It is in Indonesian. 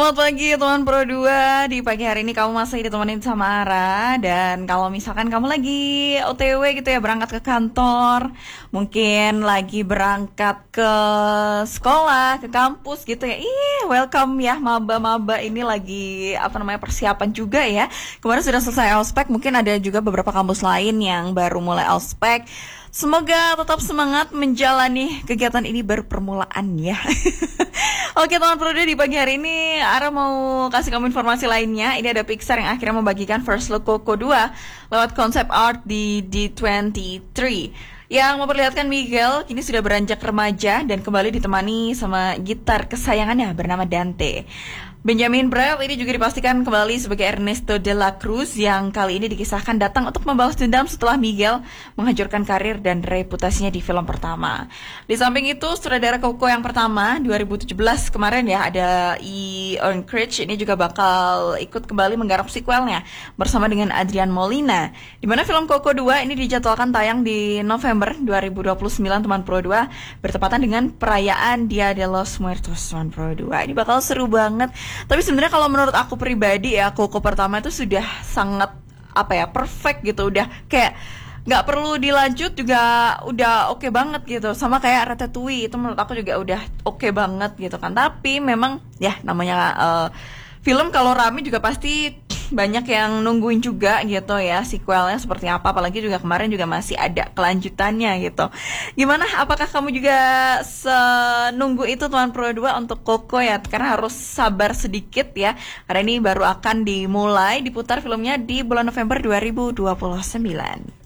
Selamat pagi teman Pro 2. Di pagi hari ini kamu masih ditemenin sama Ara. Dan kalau misalkan kamu lagi OTW gitu ya, berangkat ke kantor, mungkin lagi berangkat ke sekolah, ke kampus gitu ya, welcome ya maba-maba ini lagi persiapan juga ya. Kemarin sudah selesai ospek, mungkin ada juga beberapa kampus lain yang baru mulai ospek. Semoga tetap semangat menjalani kegiatan ini, baru permulaan ya. Oke teman Pro 2, di pagi hari ini Ara mau kasih kamu informasi lainnya. Ini ada Pixar yang akhirnya membagikan first look Coco 2 lewat konsep art di D23 yang memperlihatkan Miguel kini sudah beranjak remaja dan kembali ditemani sama gitar kesayangannya bernama Dante. Benjamin Braille ini juga dipastikan kembali sebagai Ernesto de la Cruz yang kali ini dikisahkan datang untuk membalas dendam setelah Miguel menghancurkan karir dan reputasinya di film pertama. Di samping itu, sutradara Coco yang pertama 2017 kemarin ya, ada Ewan Critch ini juga bakal ikut kembali menggarap sequelnya bersama dengan Adrian Molina. Di mana film Coco 2 ini dijadwalkan tayang di November 2029 teman Pro 2, bertepatan dengan perayaan Dia de los Muertos teman Pro 2. Ini bakal seru banget. Tapi sebenarnya kalau menurut aku pribadi ya, Coco pertama itu sudah sangat perfect gitu, udah kayak nggak perlu dilanjut juga udah oke banget gitu. Sama kayak Ratatouille itu menurut aku juga udah oke banget gitu kan. Tapi memang ya namanya film kalau rame juga pasti banyak yang nungguin juga gitu ya sequelnya seperti apa, apalagi juga kemarin juga masih ada kelanjutannya gitu. Gimana, apakah kamu juga senunggu itu teman Pro 2 untuk Coco ya? Karena harus sabar sedikit ya, karena ini baru akan diputar filmnya di bulan November 2029.